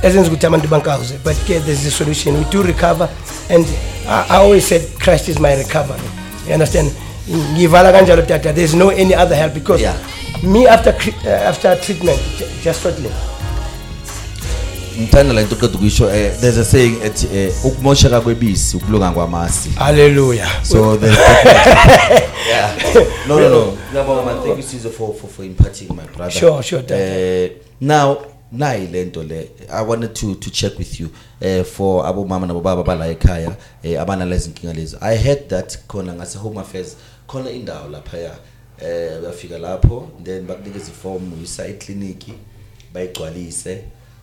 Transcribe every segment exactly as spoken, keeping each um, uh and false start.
ezenza ukuthi abantu bankawuze, but ke there's a solution. We do recover, and I, I always said Christ is my recovery. You understand? Ngivala kanjalo tata, there's no any other help, because Yeah. me after cre- uh, after treatment, j- just shortly. Ngithanda la into oqeda ukuyisho, eh, there's a saying ethi eh, ukumosheka kwebisi ukulunga kwamasi. Hallelujah. So there's yeah. No, no, no. Ngiyabonga man, thank you Sizwe for for for imparting, my brother. Sure, sure, Tata. Eh, now nayi lento le, I wanted to to check with you eh for abo mama nabo baba bala ekhaya eh abana lezi inkinga lezi. I heard that khona ngase Home Affairs khona indawo lapha ya eh uyafika lapho, then bakunikeza iform uyisa eclinic bayigcwalise,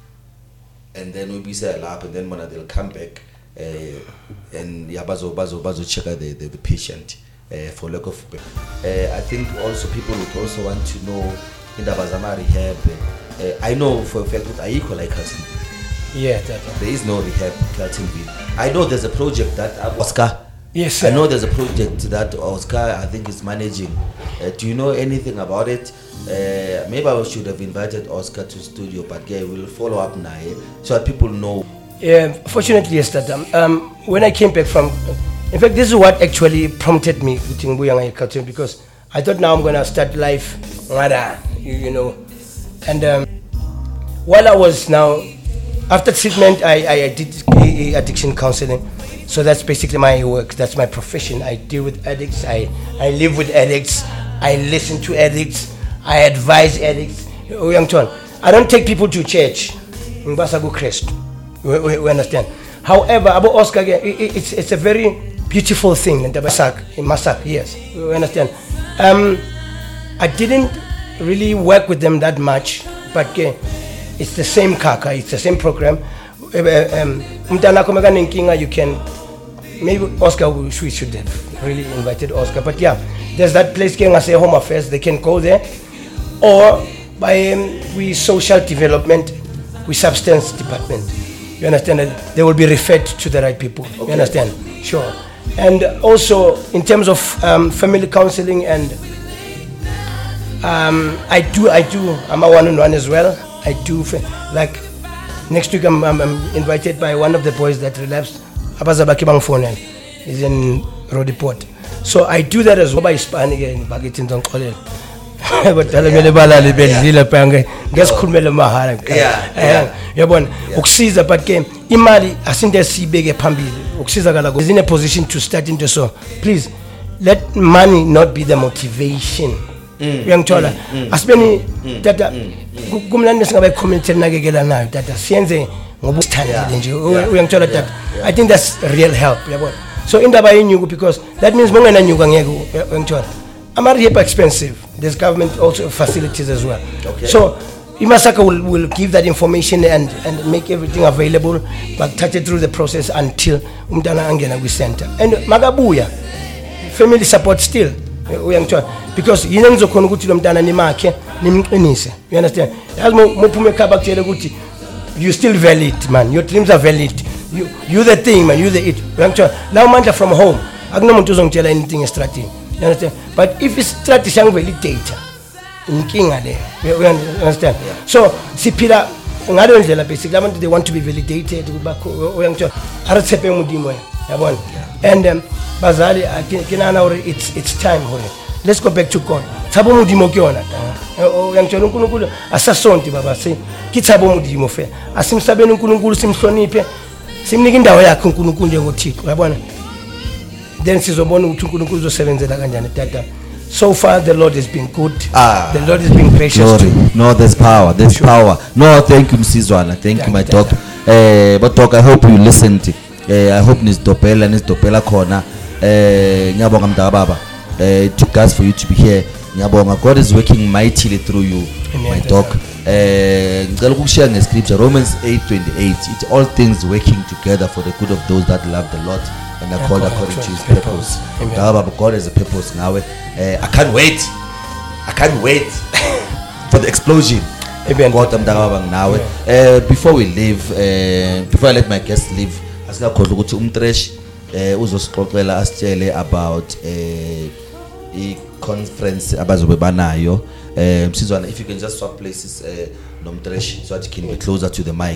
and then we be set up, and then when they'll come back uh, and yeah, bazo bazo bazo check out the, the, the patient uh, for lack of uh, I think also people would also want to know in the Bazama rehab. Uh, I know for a fact that I equal like Carlton. Yeah, Tata. There is no rehab Carltonville. I know there's a project that uh, Oscar. Yes, sir. I know there's a project that Oscar I think is managing. Uh, do you know anything about it? Uh, maybe I should have invited Oscar to studio, but yeah, we'll follow up now eh, so that people know. Yeah, fortunately, yes, Tata. Um, when I came back from, in fact, this is what actually prompted me with Mbuyanga cartoon, because I thought now I'm gonna start life, you, you know, and um, while I was now after treatment, I, I, I did A A addiction counseling. So that's basically my work. That's my profession. I deal with addicts. I, I live with addicts. I listen to addicts. I advise addicts. Oh, young John, I don't take people to church. Mbasago Christ. We, we, we understand. However, about Oscar, it, it, it's it's a very beautiful thing in the Masak, in Masak, yes. We understand. Um, I didn't really work with them that much, but uh, it's the same kaka. It's the same program. Um, you can. Maybe Oscar, we should have really invited Oscar. But yeah, there's that place, I say Home Affairs, they can go there. Or by um, we social development, we substance department. You understand that they will be referred to the right people. Okay. You understand? Sure. And also in terms of um, family counseling, and um, I do, I do, I'm a one-on-one as well. I do, like next week I'm, I'm, I'm invited by one of the boys that relapsed. Abazabaki Bangfone is in Rodiport. So I do that as well by Hispanic and Bagitin don't call it. But tell me about a little bit. Guess Kumela Mahara. Yeah, yeah, one. Oxiza, but game Imali, I think there's sea big a Pambi. Oxiza Galago is in a position to start into so. Please let money not be the motivation. Young Tola, as many that Gumlan is about community Nagagala now that the Sienze. I think that's real help. So in the bayinyu, because that means mongana nyuga I'm not here expensive. There's government also facilities as well. Okay. So Imasaka will, will give that information and, and make everything available, but touch it through the process until umdana angena we center. And magabuya, family support still. Because yinenzo khona ukuthi lo mntana nimakhe nimqinise. You understand? Yazi muphume ekhaya bakutshela ukuthi you still valid, man. Your dreams are valid. You, you the thing, man. You the it. Now, manja from home. I don't want to anything strategy. You understand? But if it's strategy, I'm validator. In king are there. You understand? Yeah. So, Sipila, basically, they want to be validated. And um, Bazali, it's it's time. Let's go back to God. Tabo mudimo kiona. Oh, yang chonu kunukulu asasonti baba say. Kitabo mudimo fe. Asim sabe nukunukulu simsonipe. Simniki ndawo yakhe uNkulunkulu njengoThixo. Yabona? Then sizobona ukuthi uNkulunkulu uzosebenzela kanjani tata. So far the Lord has been good. Ah, the Lord has been gracious. Glory. No, there's power. There's sure. power. No, thank you Msizwana. Thank, thank you my doctor. Eh, but talk I hope you listened. Eh, I hope nisdopela nisdopela khona. Eh, ngiyabonga mdaka baba. Uh, it took us for you to be here. God is working mightily through you, Amen. My dog. Uh, scripture Romans eight twenty-eight. It's all things working together for the good of those that love the Lord and are called according to His purpose. God has a purpose now. Uh, I can't wait. I can't wait for the explosion. God, now. Uh, before we leave, uh, before I let my guests leave, I was going to umtresh. Uzosixoxela asitshele about uh, i-conference abazobe banayo. Um, Sizwana, if you can just swap places uh, nomtresh so that you can be closer to the mic.